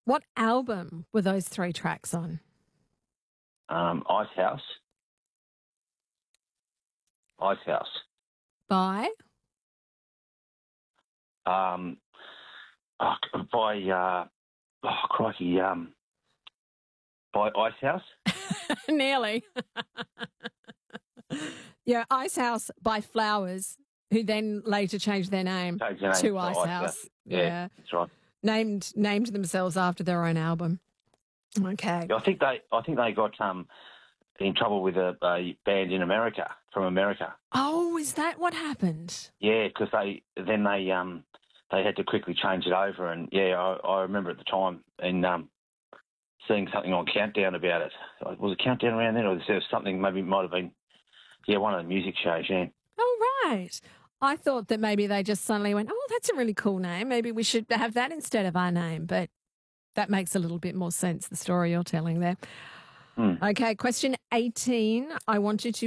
What album were those 3 tracks on? Ice House. Ice House. By? By crikey, by Ice House. Nearly. Yeah, Ice House by Flowers, who then later changed their name to Ice House. Yeah, that's right. Named themselves after their own album. Okay. Yeah, I think they got in trouble with a band in America, from America. Oh, is that what happened? Yeah, because they had to quickly change it over, and I remember at the time and seeing something on Countdown about it. Was it Countdown around then, or was there something? Maybe it might have been one of the music shows. Yeah. Oh, right. I thought that maybe they just suddenly went, oh, that's a really cool name. Maybe we should have that instead of our name. But that makes a little bit more sense, the story you're telling there. Okay, question 18. I want you to